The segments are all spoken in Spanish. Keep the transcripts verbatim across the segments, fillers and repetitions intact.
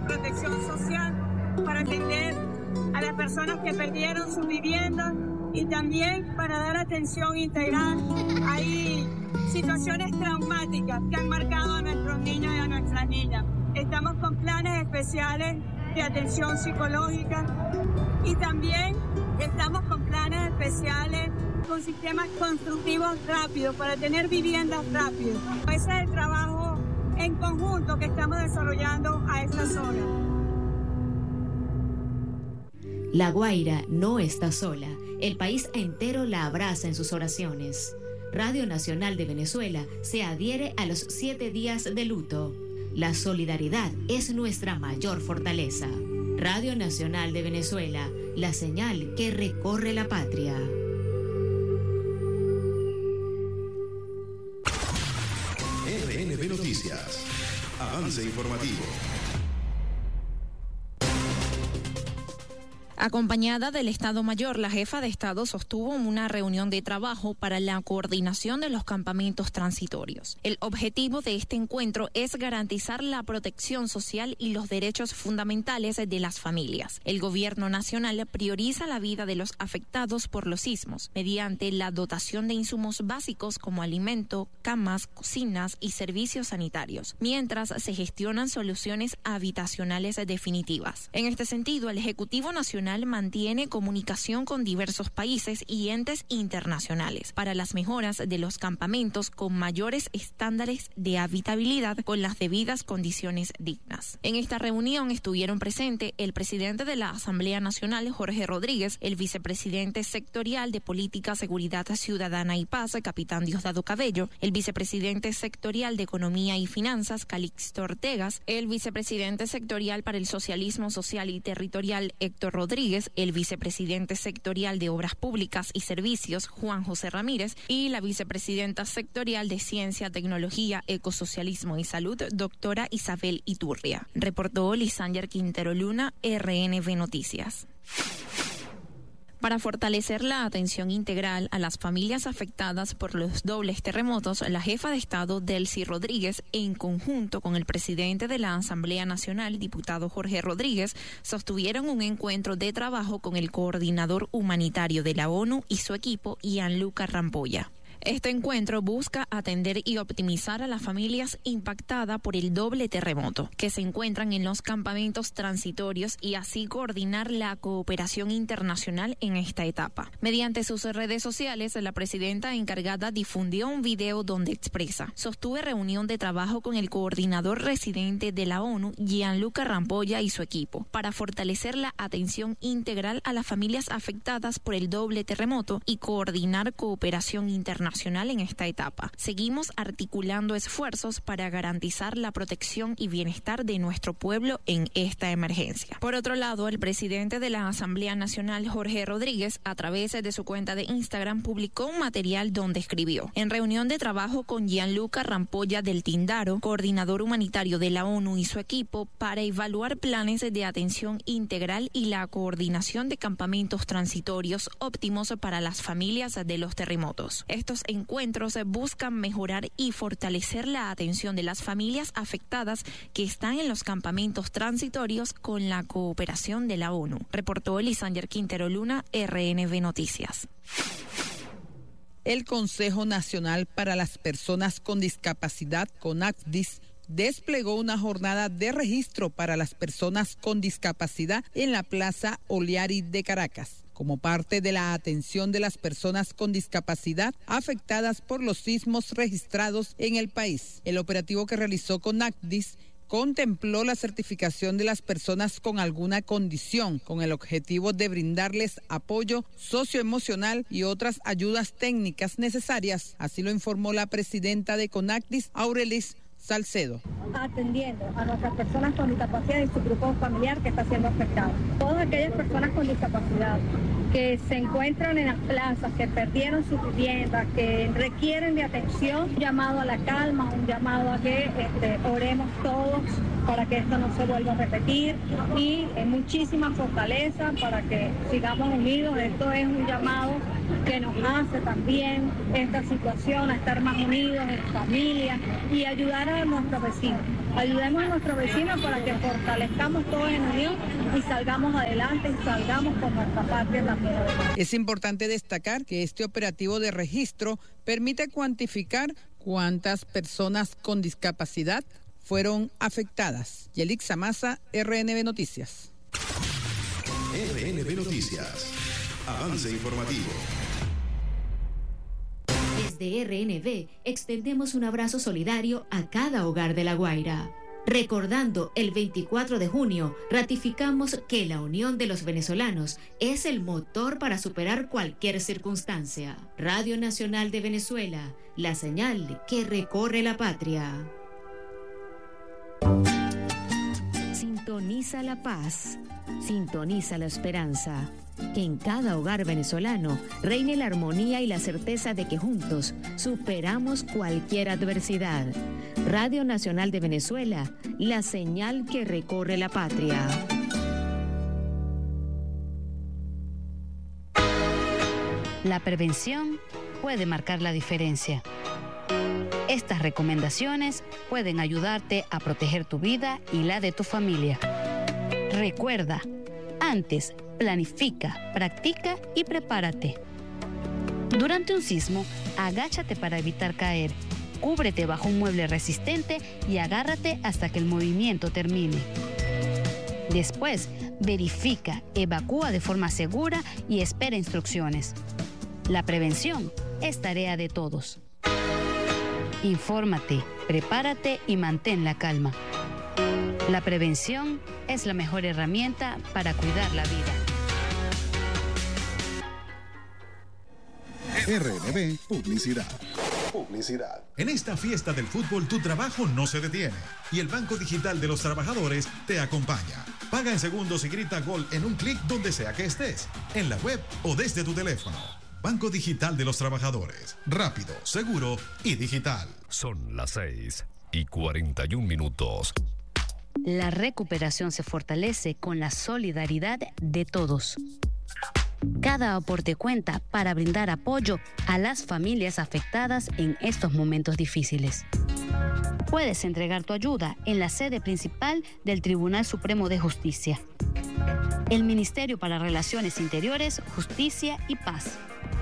protección social para atender a las personas que perdieron sus viviendas y también para dar atención integral. Hay situaciones traumáticas que han marcado a nuestros niños y a nuestras niñas. Estamos con planes especiales de atención psicológica y también estamos con planes especiales con sistemas constructivos rápidos para tener viviendas rápidas. Ese es el trabajo en conjunto que estamos desarrollando a esta zona. La Guaira no está sola. El país entero la abraza en sus oraciones. Radio Nacional de Venezuela se adhiere a los siete días de luto. La solidaridad es nuestra mayor fortaleza. Radio Nacional de Venezuela, la señal que recorre la patria. R N B Noticias. Avance informativo. Acompañada del Estado Mayor, la jefa de Estado sostuvo una reunión de trabajo para la coordinación de los campamentos transitorios. El objetivo de este encuentro es garantizar la protección social y los derechos fundamentales de las familias. El Gobierno Nacional prioriza la vida de los afectados por los sismos mediante la dotación de insumos básicos como alimento, camas, cocinas y servicios sanitarios, mientras se gestionan soluciones habitacionales definitivas. En este sentido, el Ejecutivo Nacional mantiene comunicación con diversos países y entes internacionales para las mejoras de los campamentos con mayores estándares de habitabilidad con las debidas condiciones dignas. En esta reunión estuvieron presentes el presidente de la Asamblea Nacional, Jorge Rodríguez, el vicepresidente sectorial de Política, Seguridad Ciudadana y Paz, capitán Diosdado Cabello, el vicepresidente sectorial de Economía y Finanzas, Calixto Ortegas, el vicepresidente sectorial para el Socialismo Social y Territorial, Héctor Rodríguez, el vicepresidente sectorial de Obras Públicas y Servicios, Juan José Ramírez, y la vicepresidenta sectorial de Ciencia, Tecnología, Ecosocialismo y Salud, doctora Isabel Iturria. Reportó Lisander Quintero Luna, R N B Noticias. Para fortalecer la atención integral a las familias afectadas por los dobles terremotos, la jefa de Estado, Delcy Rodríguez, en conjunto con el presidente de la Asamblea Nacional, diputado Jorge Rodríguez, sostuvieron un encuentro de trabajo con el coordinador humanitario de la ONU y su equipo, Gianluca Rampolla. Este encuentro busca atender y optimizar a las familias impactadas por el doble terremoto, que se encuentran en los campamentos transitorios y así coordinar la cooperación internacional en esta etapa. Mediante sus redes sociales, la presidenta encargada difundió un video donde expresa: sostuve reunión de trabajo con el coordinador residente de la ONU, Gianluca Rampolla, y su equipo, para fortalecer la atención integral a las familias afectadas por el doble terremoto y coordinar cooperación internacional en esta etapa. Seguimos articulando esfuerzos para garantizar la protección y bienestar de nuestro pueblo en esta emergencia. Por otro lado, el presidente de la Asamblea Nacional, Jorge Rodríguez, a través de su cuenta de Instagram, publicó un material donde escribió: en reunión de trabajo con Gianluca Rampolla del Tindaro, coordinador humanitario de la ONU y su equipo, para evaluar planes de atención integral y la coordinación de campamentos transitorios óptimos para las familias de los terremotos. Estos encuentros buscan mejorar y fortalecer la atención de las familias afectadas que están en los campamentos transitorios con la cooperación de la ONU. Reportó Lisander Quintero Luna, R N B Noticias. El Consejo Nacional para las Personas con Discapacidad, CONACDIS, desplegó una jornada de registro para las personas con discapacidad en la Plaza Oliari de Caracas, como parte de la atención de las personas con discapacidad afectadas por los sismos registrados en el país. El operativo que realizó CONACDIS contempló la certificación de las personas con alguna condición, con el objetivo de brindarles apoyo socioemocional y otras ayudas técnicas necesarias. Así lo informó la presidenta de CONACDIS, Aurelis Salcedo. Atendiendo a nuestras personas con discapacidad y su grupo familiar que está siendo afectado. Todas aquellas personas con discapacidad que se encuentran en las plazas, que perdieron su vivienda, que requieren de atención, un llamado a la calma, un llamado a que este, oremos todos para que esto no se vuelva a repetir y eh, muchísima fortaleza para que sigamos unidos. Esto es un llamado que nos hace también esta situación a estar más unidos en familia y ayudar a nuestros vecinos. Ayudemos a nuestros vecinos para que fortalezcamos todos en unión y salgamos adelante y salgamos con nuestra patria también. Es importante destacar que este operativo de registro permite cuantificar cuántas personas con discapacidad fueron afectadas. Yelix Maza, R N B Noticias. R N B Noticias. Avance informativo. Desde R N B extendemos un abrazo solidario a cada hogar de La Guaira. Recordando el veinticuatro de junio, ratificamos que la unión de los venezolanos es el motor para superar cualquier circunstancia. Radio Nacional de Venezuela, la señal que recorre la patria. Sintoniza la paz, sintoniza la esperanza. Que en cada hogar venezolano reine la armonía y la certeza de que juntos superamos cualquier adversidad. Radio Nacional de Venezuela, la señal que recorre la patria. La prevención puede marcar la diferencia. Estas recomendaciones pueden ayudarte a proteger tu vida y la de tu familia. Recuerda, antes, planifica, practica y prepárate. Durante un sismo, agáchate para evitar caer, cúbrete bajo un mueble resistente y agárrate hasta que el movimiento termine. Después, verifica, evacúa de forma segura y espera instrucciones. La prevención es tarea de todos. Infórmate, prepárate y mantén la calma. La prevención es la mejor herramienta para cuidar la vida. R N B Publicidad. Publicidad. En esta fiesta del fútbol tu trabajo no se detiene y el Banco Digital de los Trabajadores te acompaña. Paga en segundos y grita gol en un clic donde sea que estés, en la web o desde tu teléfono. Banco Digital de los Trabajadores. Rápido, seguro y digital. Son las seis y cuarenta y un minutos. La recuperación se fortalece con la solidaridad de todos. Cada aporte cuenta para brindar apoyo a las familias afectadas en estos momentos difíciles. Puedes entregar tu ayuda en la sede principal del Tribunal Supremo de Justicia, el Ministerio para Relaciones Interiores, Justicia y Paz,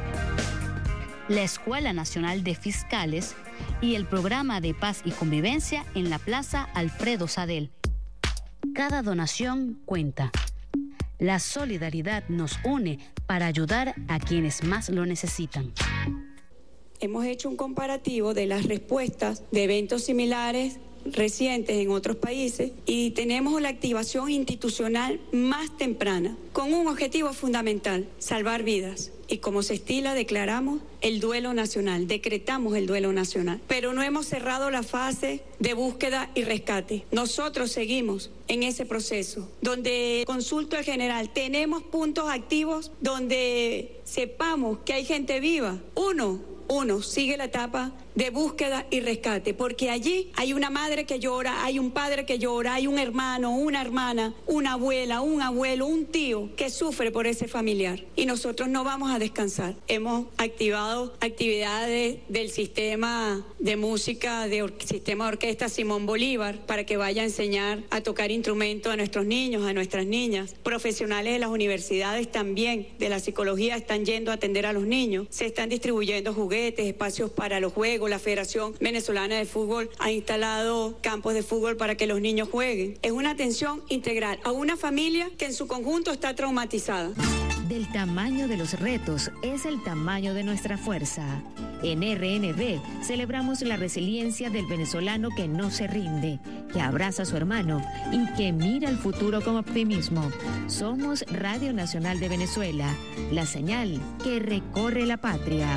la Escuela Nacional de Fiscales y el Programa de Paz y Convivencia en la Plaza Alfredo Sadel. Cada donación cuenta. La solidaridad nos une para ayudar a quienes más lo necesitan. Hemos hecho un comparativo de las respuestas de eventos similares recientes en otros países y tenemos la activación institucional más temprana, con un objetivo fundamental: salvar vidas. Y como se estila, declaramos el duelo nacional, decretamos el duelo nacional. Pero no hemos cerrado la fase de búsqueda y rescate. Nosotros seguimos en ese proceso, donde consulto al general, tenemos puntos activos donde sepamos que hay gente viva. Uno, uno, sigue la etapa de búsqueda y rescate, porque allí hay una madre que llora, hay un padre que llora, hay un hermano, una hermana, una abuela, un abuelo, un tío que sufre por ese familiar. Y nosotros no vamos a descansar. Hemos activado actividades del sistema de música, del sistema de orquesta Simón Bolívar, para que vaya a enseñar a tocar instrumentos a nuestros niños, a nuestras niñas. Profesionales de las universidades también, de la psicología, están yendo a atender a los niños. Se están distribuyendo juguetes, espacios para los juegos. La Federación Venezolana de Fútbol ha instalado campos de fútbol para que los niños jueguen. Es una atención integral a una familia que en su conjunto está traumatizada. Del tamaño de los retos es el tamaño de nuestra fuerza. En R N B celebramos la resiliencia del venezolano que no se rinde, que abraza a su hermano y que mira el futuro con optimismo. Somos Radio Nacional de Venezuela, la señal que recorre la patria.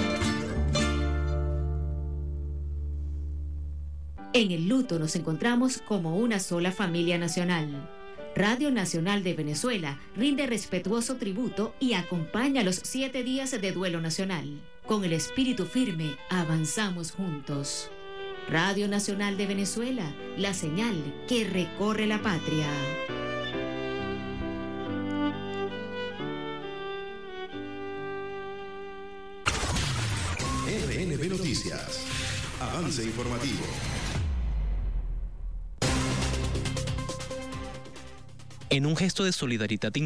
En el luto nos encontramos como una sola familia nacional. Radio Nacional de Venezuela rinde respetuoso tributo y acompaña los siete días de duelo nacional. Con el espíritu firme, avanzamos juntos. Radio Nacional de Venezuela, la señal que recorre la patria. R N B Noticias. Avance informativo. En un gesto de solidaridad